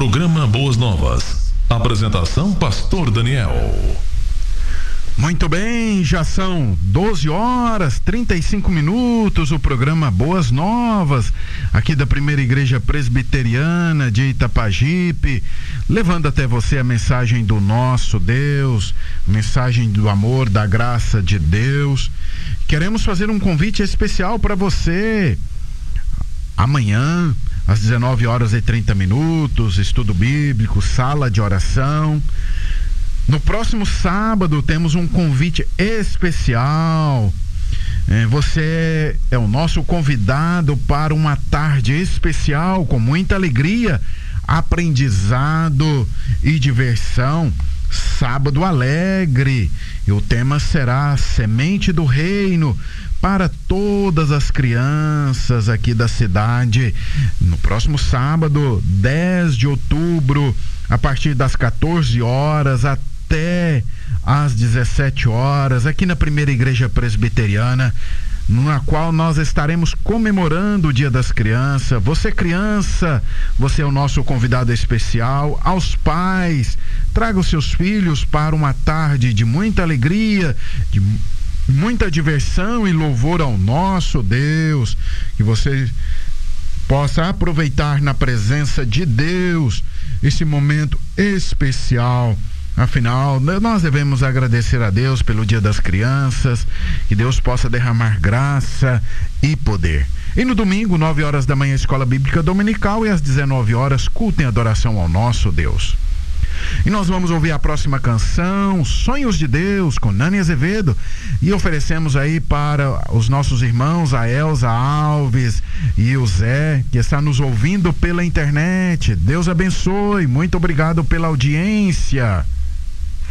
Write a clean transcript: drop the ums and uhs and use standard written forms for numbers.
Programa Boas Novas. Apresentação Pastor Daniel. Muito bem, já são 12h35. O programa Boas Novas, aqui da Primeira Igreja Presbiteriana de Itapajipe, levando até você a mensagem do nosso Deus, mensagem do amor, da graça de Deus. Queremos fazer um convite especial para você. Amanhã, às 19h30, estudo bíblico, sala de oração. No próximo sábado temos um convite especial. Você é o nosso convidado para uma tarde especial com muita alegria, aprendizado e diversão. Sábado alegre. E o tema será Semente do Reino para todas as crianças aqui da cidade. No próximo sábado, 10 de outubro, a partir das 14 horas até às 17 horas, aqui na Primeira Igreja Presbiteriana, na qual nós estaremos comemorando o Dia das Crianças. Você, criança, você é o nosso convidado especial. Aos pais, traga os seus filhos para uma tarde de muita alegria, de muita diversão e louvor ao nosso Deus. Que você possa aproveitar na presença de Deus esse momento especial. Afinal, nós devemos agradecer a Deus pelo Dia das Crianças, que Deus possa derramar graça e poder. E no domingo, 9h da manhã, Escola Bíblica Dominical, e às 19 horas, culto em adoração ao nosso Deus. E nós vamos ouvir a próxima canção, Sonhos de Deus, com Nani Azevedo, e oferecemos aí para os nossos irmãos, a Elza Alves e o Zé, que está nos ouvindo pela internet. Deus abençoe, muito obrigado pela audiência.